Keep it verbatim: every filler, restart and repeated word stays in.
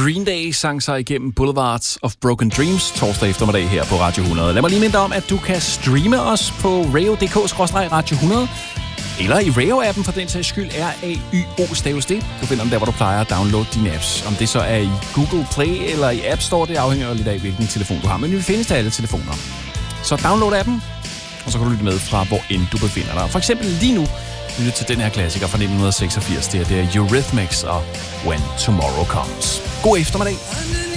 Green Day sang sig igennem Boulevards of Broken Dreams torsdag eftermiddag her på Radio hundrede. Lad mig lige minde dig om, at du kan streame os på radio punktum d k skråstreg radio hundrede, eller i Rayo-appen for den sags skyld, R A Y O staves det. Du finder den der, hvor du plejer at downloade dine apps. Om det så er i Google Play eller i App Store, det afhænger jo lidt af, hvilken telefon du har. Men vi findes til alle telefoner. Så download appen, og så kan du lytte med fra, hvor end du befinder dig. For eksempel lige nu, lytte til den her klassiker fra nitten seksogfirs. Det er, det er Eurythmics og When Tomorrow Comes. God eftermiddag.